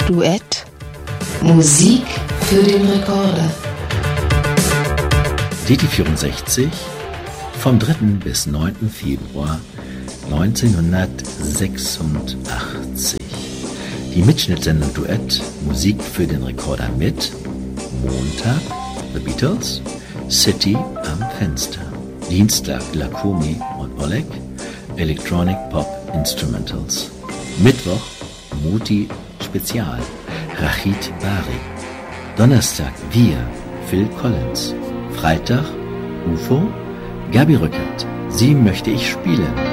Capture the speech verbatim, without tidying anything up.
Duett. Musik für den Rekorder. D T vierundsechzig vom dritten bis neunten Februar neunzehnhundertsechsundachtzig. Die Mitschnittsendung Duett, Musik für den Rekorder mit Montag The Beatles, City am Fenster. Dienstag Lakomi und Oleg, Electronic Pop Instrumentals. Mittwoch Muti Spezial, Rachid Bari. Donnerstag Wir, Phil Collins. Freitag U F O, Gabi Rückert. Sie möchte ich spielen.